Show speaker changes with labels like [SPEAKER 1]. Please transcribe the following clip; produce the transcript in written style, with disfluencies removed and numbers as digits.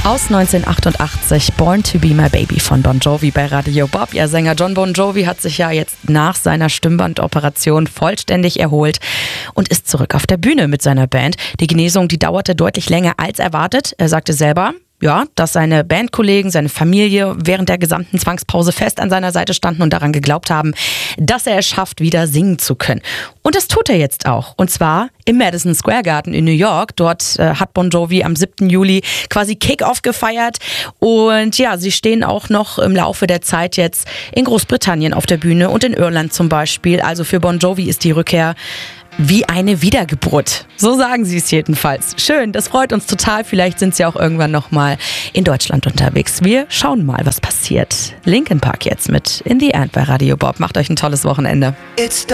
[SPEAKER 1] Aus 1988, Born to be my baby von Bon Jovi bei Radio Bob. Ja, Sänger Jon Bon Jovi hat sich ja jetzt nach seiner Stimmbandoperation vollständig erholt und ist zurück auf der Bühne mit seiner Band. Die Genesung, die dauerte deutlich länger als erwartet. Er sagte selber, ja, dass seine Bandkollegen, seine Familie während der gesamten Zwangspause fest an seiner Seite standen und daran geglaubt haben, dass er es schafft, wieder singen zu können. Und das tut er jetzt auch. Und zwar im Madison Square Garden in New York. Dort hat Bon Jovi am 7. Juli quasi Kick-Off gefeiert. Und ja, sie stehen auch noch im Laufe der Zeit jetzt in Großbritannien auf der Bühne und in Irland zum Beispiel. Also für Bon Jovi ist die Rückkehr wie eine Wiedergeburt. So sagen sie es jedenfalls. Schön, das freut uns total. Vielleicht sind sie auch irgendwann nochmal in Deutschland unterwegs. Wir schauen mal, was passiert. Linkin Park jetzt mit In the End bei Radio Bob. Macht euch ein tolles Wochenende.